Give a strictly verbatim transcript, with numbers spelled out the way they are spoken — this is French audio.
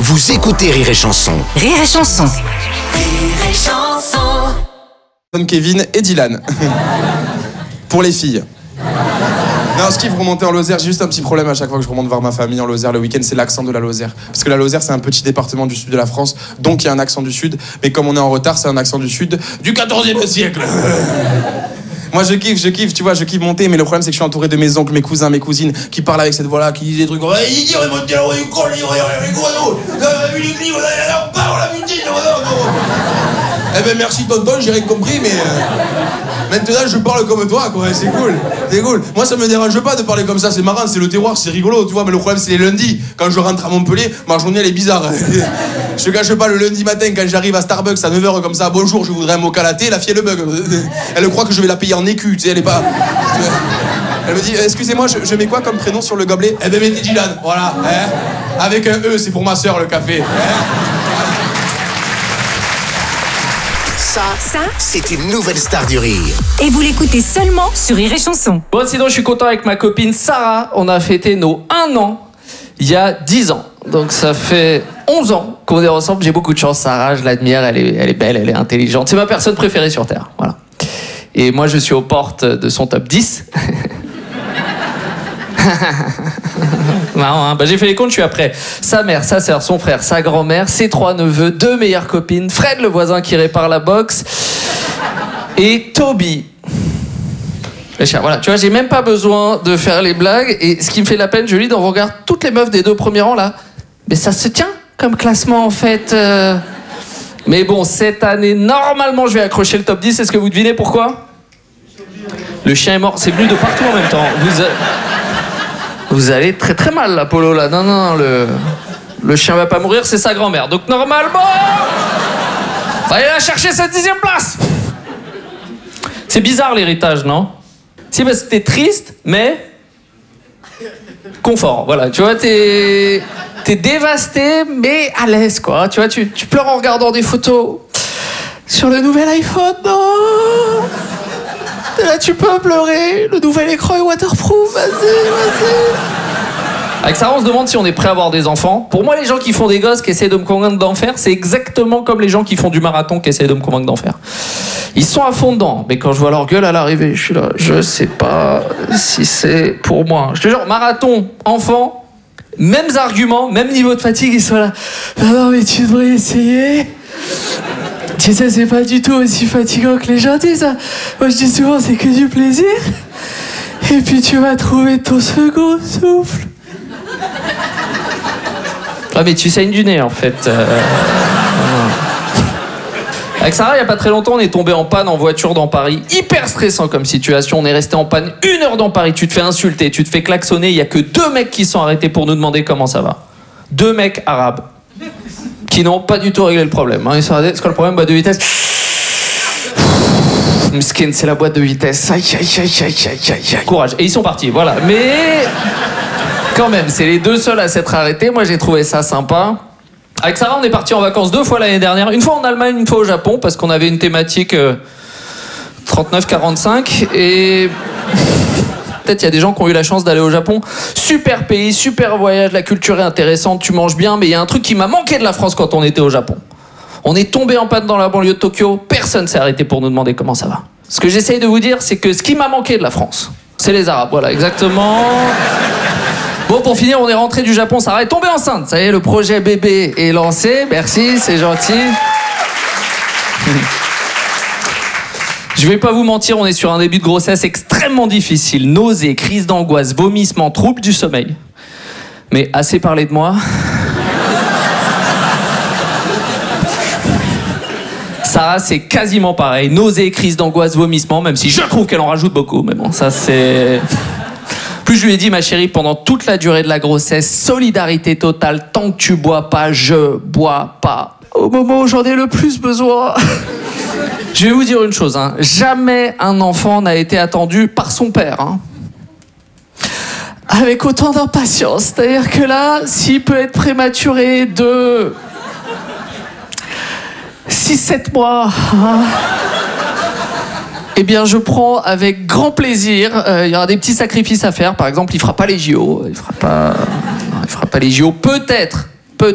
Vous écoutez Rire et Chanson. Rire et Chanson. Rire et Chanson. Kevin et Dylan. Pour les filles. Non, je kiffe remonter en Lozère. J'ai juste un petit problème à chaque fois que je remonte voir ma famille en Lozère le week-end, c'est l'accent de la Lozère. Parce que la Lozère, c'est un petit département du sud de la France, donc il y a un accent du sud. Mais comme on est en retard, c'est un accent du sud du quatorzième siècle. Moi, je kiffe, je kiffe, tu vois, je kiffe monter, mais le problème, c'est que je suis entouré de mes oncles, mes cousins, mes cousines, qui parlent avec cette voix-là, qui disent des trucs comme eh ben merci tonton, j'ai rien compris, mais euh, maintenant je parle comme toi, quoi, c'est cool, c'est cool. Moi ça me dérange pas de parler comme ça, c'est marrant, c'est le terroir, c'est rigolo, tu vois, mais le problème c'est les lundis. Quand je rentre à Montpellier, ma journée elle est bizarre. Je te cache pas, le lundi matin quand j'arrive à Starbucks à neuf heures comme ça, bonjour, je voudrais un mocha latte, la fille elle bug. Elle croit que je vais la payer en écu, tu sais, elle est pas... Elle me dit, excusez-moi, je, je mets quoi comme prénom sur le gobelet? Eh ben mettez Dylan, voilà, hein. Avec un E, c'est pour ma soeur le café, hein. Ça, ça c'est une nouvelle star du rire. Et vous l'écoutez seulement sur Rire et Chanson. Bon, sinon, je suis content avec ma copine Sarah. On a fêté nos un an il y a dix ans. Donc, ça fait onze ans qu'on est ensemble. J'ai beaucoup de chance, Sarah. Je l'admire. Elle est, elle est belle, elle est intelligente. C'est ma personne préférée sur Terre. Voilà. Et moi, je suis aux portes de son top dix. Marrant, hein, bah, j'ai fait les comptes, je suis après. Sa mère, sa sœur, son frère, sa grand-mère, ses trois neveux, deux meilleures copines, Fred le voisin qui répare la boxe et Toby. Voilà, tu vois, j'ai même pas besoin de faire les blagues. Et ce qui me fait de la peine, je lis dans vos regards toutes les meufs des deux premiers rangs là. Mais ça se tient comme classement en fait. Euh... Mais bon, cette année, normalement, je vais accrocher le top dix. Est-ce que vous devinez pourquoi? Le chien est mort. C'est venu de partout en même temps. Vous, a... vous allez très très mal, l'Apollo là. Non, non, le, le chien va pas mourir, c'est sa grand-mère. Donc normalement, va aller la chercher cette dixième place. C'est bizarre l'héritage, non? Si, parce que t'es triste, mais confort. Voilà, tu vois, t'es t'es dévasté, mais à l'aise, quoi. Tu vois, tu, tu pleures en regardant des photos sur le nouvel iPhone, non? Là, tu peux pleurer. Le nouvel écran est waterproof. Vas-y, vas-y. Avec Sarah, on se demande si on est prêt à avoir des enfants. Pour moi, les gens qui font des gosses, qui essaient de me convaincre d'en faire, c'est exactement comme les gens qui font du marathon, qui essaient de me convaincre d'en faire. Ils sont à fond dedans. Mais quand je vois leur gueule à l'arrivée, je suis là, je sais pas si c'est pour moi. Je te jure, marathon, enfant, mêmes arguments, même niveau de fatigue, ils sont là. Non, non, mais tu devrais essayer. Tu sais, c'est pas du tout aussi fatigant que les gens disent. Moi, je dis souvent, c'est que du plaisir. Et puis, tu vas trouver ton second souffle. Ah, mais tu saignes du nez, en fait. Euh... Avec Sarah, il y a pas très longtemps, on est tombé en panne en voiture dans Paris. Hyper stressant comme situation. On est resté en panne une heure dans Paris. Tu te fais insulter, tu te fais klaxonner. Il y a que deux mecs qui sont arrêtés pour nous demander comment ça va. Deux mecs arabes. Qui n'ont pas du tout réglé le problème. Hein. Ils sont arrêtés. C'est quoi le problème? Boîte de vitesse. Mskin, c'est la boîte de vitesse. Aïe, aïe, aïe, aïe, aïe, aïe, aïe. Courage. Et ils sont partis, voilà. Mais quand même, c'est les deux seuls à s'être arrêtés. Moi, j'ai trouvé ça sympa. Avec Sarah, on est partis en vacances deux fois l'année dernière. Une fois en Allemagne, une fois au Japon, parce qu'on avait une thématique euh, trente-neuf quarante-cinq. Et... peut-être il y a des gens qui ont eu la chance d'aller au Japon. Super pays, super voyage, la culture est intéressante, tu manges bien, mais il y a un truc qui m'a manqué de la France quand on était au Japon. On est tombé en panne dans la banlieue de Tokyo, personne s'est arrêté pour nous demander comment ça va. Ce que j'essaye de vous dire, c'est que ce qui m'a manqué de la France, c'est les Arabes, voilà, exactement. Bon, pour finir, on est rentré du Japon, Sarah est tombée enceinte. Ça y est, le projet bébé est lancé, merci, c'est gentil. Je vais pas vous mentir, on est sur un début de grossesse extrêmement difficile. Nausées, crises d'angoisse, vomissements, troubles du sommeil. Mais assez parlé de moi. Sarah, c'est quasiment pareil. Nausées, crises d'angoisse, vomissements, même si je trouve qu'elle en rajoute beaucoup. Mais bon, ça c'est... Plus je lui ai dit, ma chérie, pendant toute la durée de la grossesse, solidarité totale, tant que tu bois pas, je bois pas. Au moment où j'en ai le plus besoin... Je vais vous dire une chose, hein. Jamais un enfant n'a été attendu par son père. Hein. Avec autant d'impatience. C'est-à-dire que là, s'il peut être prématuré de six sept mois, hein, eh bien je prends avec grand plaisir. Euh, il y aura des petits sacrifices à faire. Par exemple, il fera pas les J O. Il fera pas, non, il fera pas les J O. Peut-être